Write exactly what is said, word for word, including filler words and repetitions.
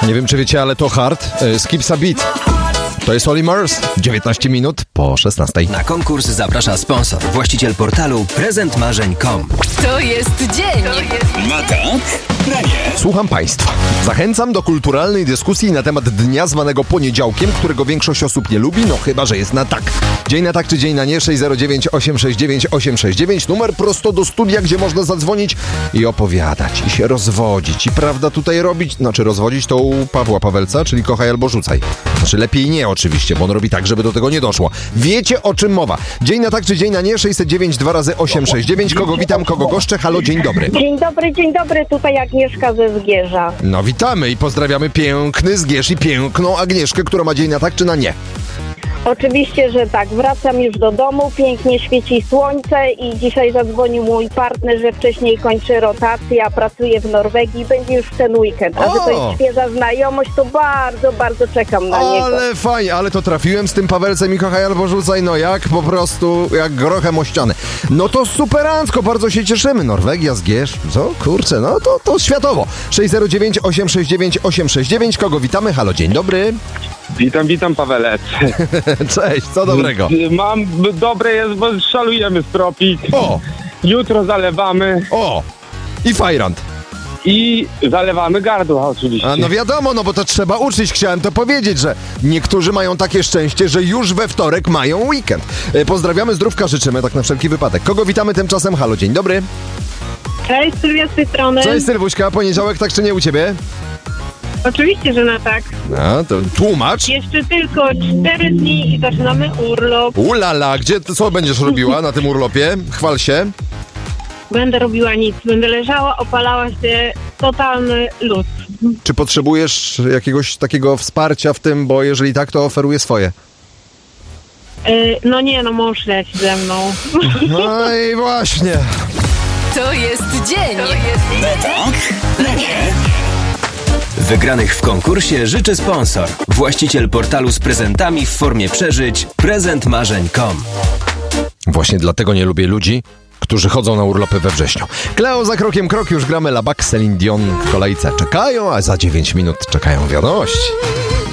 Nie wiem, czy wiecie, ale to hard. E, Skips a beat. To jest Olly Murs. dziewiętnaście minut po szesnastej. Na konkurs zaprasza sponsor, właściciel portalu prezent marzeń kropka com. To jest dzień. Na tak, na nie. Słucham Państwa. Zachęcam do kulturalnej dyskusji na temat dnia zwanego poniedziałkiem, którego większość osób nie lubi, no chyba że jest na tak. Dzień na tak czy dzień na nie? sześć zero dziewięć osiem sześć dziewięć osiem sześć dziewięć. Numer prosto do studia, gdzie można zadzwonić i opowiadać, i się rozwodzić, i prawda tutaj robić, znaczy rozwodzić to u Pawła Pawelca, czyli kochaj albo rzucaj. Znaczy lepiej nie oczywiście, bo on robi tak, żeby do tego nie doszło. Wiecie, o czym mowa. Dzień na tak czy dzień na nie? sześć zero dziewięć dwa razy osiem sześć dziewięć. Kogo witam, kogo goszczę? Halo, dzień dobry. Dzień dobry, dzień dobry, tutaj Agnieszka ze Zgierza. No witamy i pozdrawiamy piękny Zgierz i piękną Agnieszkę, która ma dzień na tak czy na nie. Oczywiście, że tak. Wracam już do domu, pięknie świeci słońce i dzisiaj zadzwonił mój partner, że wcześniej kończy rotację, a pracuje w Norwegii i będzie już w ten weekend. A że to jest świeża znajomość, to bardzo, bardzo czekam na niego. Ale fajnie, ale to trafiłem z tym Pawelcem i kochaj albo rzucaj, no jak po prostu, jak grochem o ścianę. No to superancko, bardzo się cieszymy. Norwegia, Zgierz, co? Kurczę, no to, to światowo. sześć zero dziewięć osiem sześć dziewięć osiem sześć dziewięć. Kogo witamy? Halo, dzień dobry. Witam, witam Pawelec. Cześć, co dobrego? Mam, dobre jest, bo szalujemy z tropik. O! Jutro zalewamy. O! I fajrant. I zalewamy gardła oczywiście. A no wiadomo, no bo to trzeba uczyć. Chciałem to powiedzieć, że niektórzy mają takie szczęście, że już we wtorek mają weekend. E, pozdrawiamy, zdrówka życzymy, tak na wszelki wypadek. Kogo witamy tymczasem? Halo, dzień dobry. Cześć, Sylwia z tej strony. Cześć Sylwuśka, poniedziałek tak czy nie u ciebie? Oczywiście, że na tak. No, to tłumacz. Jeszcze tylko cztery dni i zaczynamy urlop. Ulala, gdzie, co będziesz robiła na tym urlopie? Chwal się. Będę robiła nic. Będę leżała, opalała się. Totalny luz. Czy potrzebujesz jakiegoś takiego wsparcia w tym, bo jeżeli tak, to oferuję swoje. Yy, no nie, no mąż leci ze mną. No i właśnie. To jest dzień. To jest na tak, na nie. Wygranych w konkursie życzy sponsor, właściciel portalu z prezentami w formie przeżyć prezent marzeń kropka com. Właśnie dlatego nie lubię ludzi, którzy chodzą na urlopy we wrześniu. Kleo za krokiem krok, już gramy La Bac, Celine Dion w kolejce. Czekają, a za dziewięć minut czekają wiadomości.